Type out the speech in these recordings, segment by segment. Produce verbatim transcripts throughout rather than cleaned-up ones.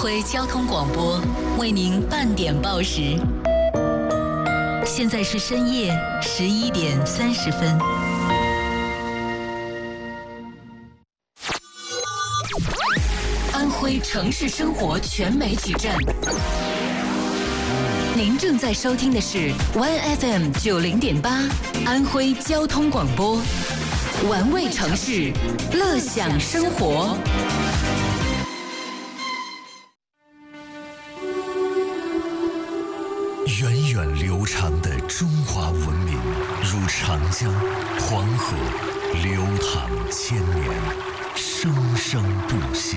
徽交通广播为您半点报时。现在是深夜十一点三十分。安徽城市生活全媒体站，您正在收听的是 One F M 九零点八安徽交通广播，玩味城市，乐享生活。 源远流长的中华文明，如长江、黄河，流淌千年，生生不息。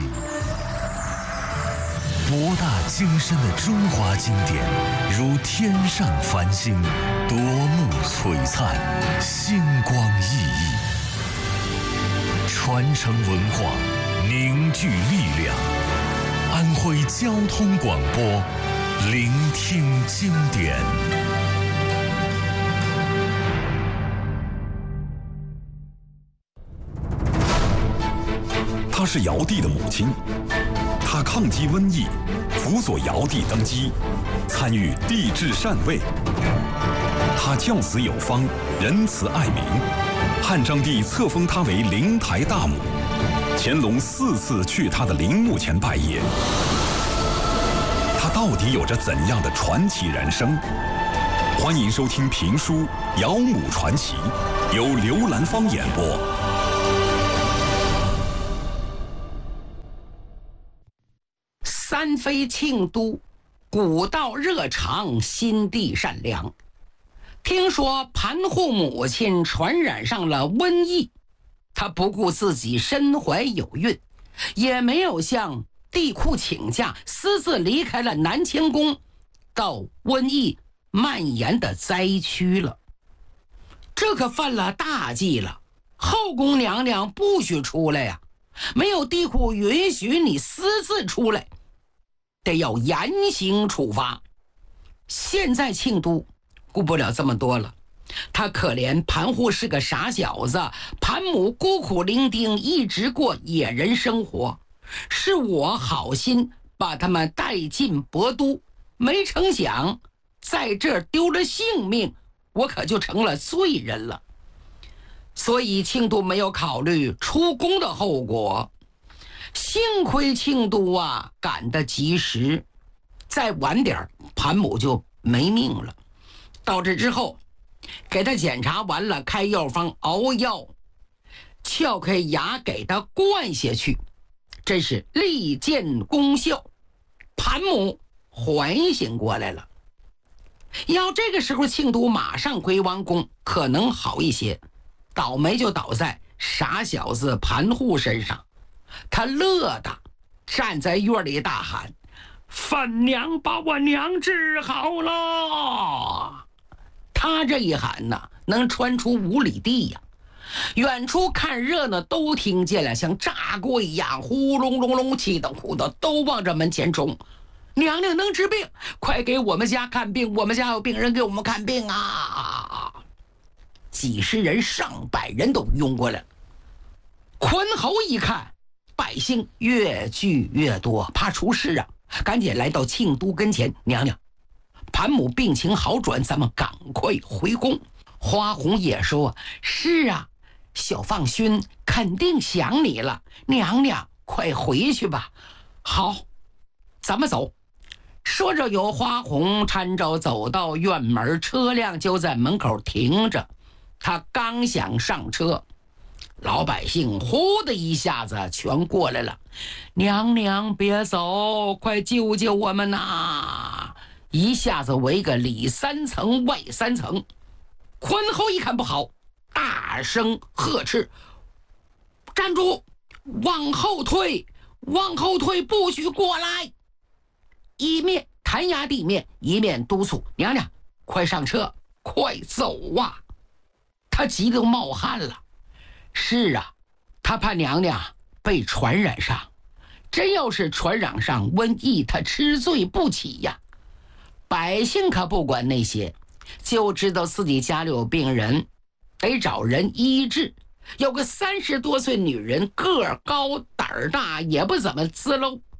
博大精深的中华经典，如天上繁星，夺目璀璨，星光熠熠。传承文化，凝聚力量。安徽交通广播，聆听经典。 她是尧帝的母亲，她抗击瘟疫，辅佐尧帝登基，参与帝制禅位。她教子有方，仁慈爱民，汉章帝册封她为灵台大母，乾隆四次去她的陵墓前拜谒。她到底有着怎样的传奇人生？欢迎收听评书《尧母传奇》，由刘兰芳演播。 三妃庆都，古道热肠，心地善良。听说盘户母亲传染上了瘟疫，她不顾自己身怀有孕，也没有向帝库请假，私自离开了南清宫，到瘟疫蔓延的灾区了。这可犯了大忌了，后宫娘娘不许出来呀、啊！没有帝库允许你私自出来，得要严刑处罚。现在庆都顾不了这么多了，他可怜盘户是个傻小子，盘母孤苦伶仃，一直过野人生活，是我好心把他们带进博都，没成想在这儿丢了性命，我可就成了罪人了。所以庆都没有考虑出宫的后果。幸亏庆都啊赶得及时，再晚点盘母就没命了。到这之后给他检查完了，开药方熬药，撬开牙给他灌下去，真是立见功效。盘母缓醒过来了。要这个时候庆都马上回王宫可能好一些，倒霉就倒在傻小子盘户身上。他乐得站在院里大喊：范娘把我娘治好了！他这一喊呢，能传出五里地呀、啊！远处看热闹都听见了，像炸锅一样，呼隆隆隆，气得哭的都往这门前冲。娘娘能治病，快给我们家看病，我们家有病人给我们看病啊！几十人上百人都拥过来了。宽侯一看百姓越聚越多，怕出事啊，赶紧来到庆都跟前。娘娘，盘母病情好转，咱们赶快回宫。花红也说：是啊，小放勋肯定想你了，娘娘快回去吧。好，咱们走。说着有花红搀着走到院门，车辆就在门口停着。他刚想上车，老百姓呼的一下子全过来了。娘娘别走，快救救我们呐！一下子围个里三层外三层。宽侯一看不好，大声呵斥：站住，往后退，往后退，不许过来！一面弹压地面，一面督促娘娘快上车，快走啊！他急得冒汗了。是啊，他怕娘娘被传染上，真要是传染上瘟疫，他吃罪不起呀。百姓可不管那些，就知道自己家里有病人，得找人医治。有个三十多岁女人，个儿高胆儿大，也不怎么滋喽，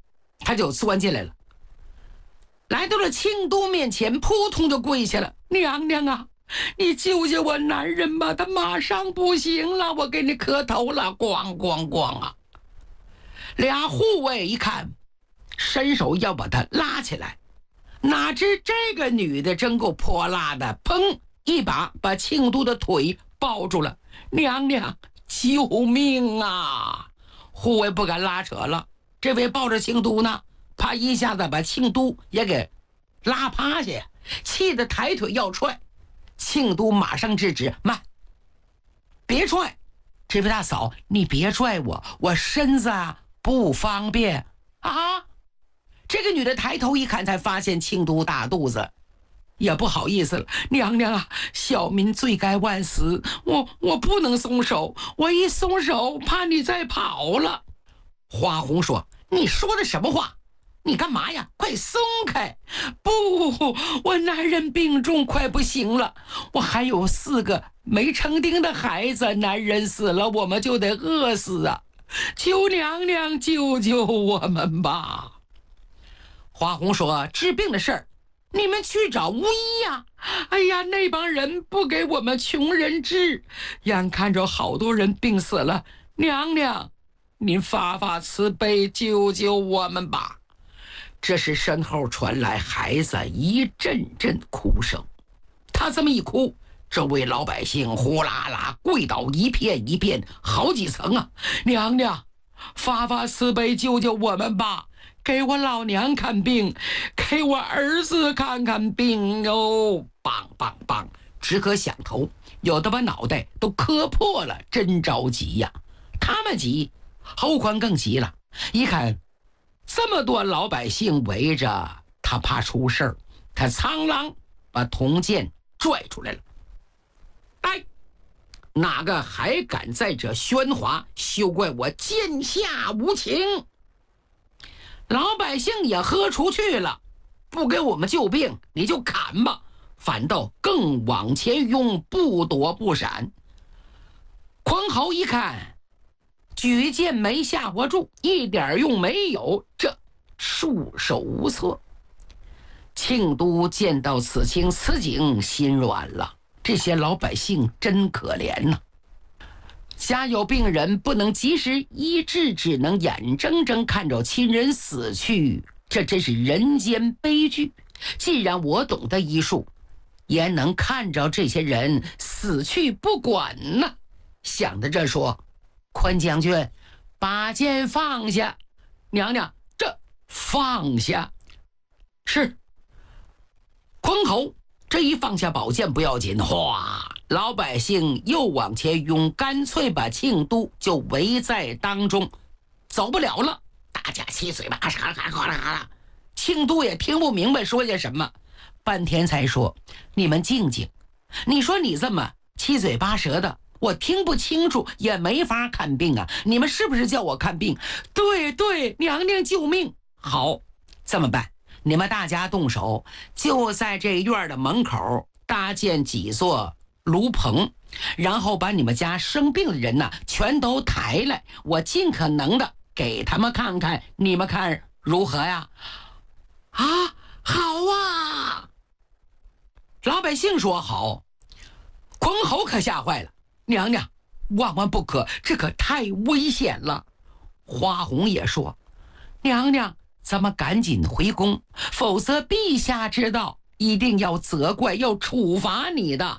他就钻进来了，来到了庆都面前，扑通就跪下了。娘娘啊，你救救我男人吧，他马上不行了，我给你磕头了。咣咣咣啊！俩护卫一看，伸手要把他拉起来，哪知这个女的真够泼辣的，砰一把把庆都的腿抱住了。娘娘救命啊！护卫不敢拉扯了，这位抱着庆都呢，怕一下子把庆都也给拉趴下，气得抬腿要踹。庆都马上制止，慢，别踹，这位大嫂，你别拽我，我身子啊不方便啊。这个女的抬头一看，才发现庆都大肚子，也不好意思了。娘娘啊，小民罪该万死，我我不能松手，我一松手怕你再跑了。花红说，你说的什么话？你干嘛呀？快松开！不，我男人病重，快不行了，我还有四个没成丁的孩子，男人死了我们就得饿死啊！求娘娘救救我们吧。花红说，治病的事儿你们去找巫医呀、啊！哎呀，那帮人不给我们穷人治，眼看着好多人病死了，娘娘您发发慈悲，救救我们吧。这时身后传来孩子一阵阵哭声，他这么一哭，周围老百姓呼啦啦跪倒一片一片，好几层啊！娘娘发发慈悲，救救我们吧，给我老娘看病，给我儿子看看病哟！梆梆梆，只可响头，有的把脑袋都磕破了，真着急呀！他们急，侯宽更急了，一看这么多老百姓围着他，怕出事儿，他苍啷把铜剑拽出来了。哎，哪个还敢在这喧哗，休怪我剑下无情！老百姓也喝出去了，不给我们救病你就砍吧，反倒更往前拥，不躲不闪。匡侯一看举剑没下活住，一点用没有，这束手无策。庆都见到此情此景，心软了，这些老百姓真可怜呐、啊！家有病人不能及时医治，只能眼睁睁看着亲人死去，这真是人间悲剧。既然我懂得医术，也能看着这些人死去不管呢、啊。想着这说，宽将军，把剑放下。娘娘，这放下。是。匡侯这一放下宝剑不要紧，哗，老百姓又往前涌，干脆把庆都就围在当中，走不了了。大家七嘴八舌，哈啦哈啦，庆都也听不明白说些什么，半天才说：“你们静静，你说你这么七嘴八舌的，我听不清楚，也没法看病啊！你们是不是叫我看病？对对，娘娘救命！好，这么办？你们大家动手，就在这院的门口搭建几座炉棚，然后把你们家生病的人呢全都抬来，我尽可能的给他们看看，你们看如何呀？”啊，好啊！老百姓说好，匡侯可吓坏了。娘娘，万万不可，这可太危险了。花红也说：“娘娘，咱们赶紧回宫，否则陛下知道，一定要责怪，要处罚你的。”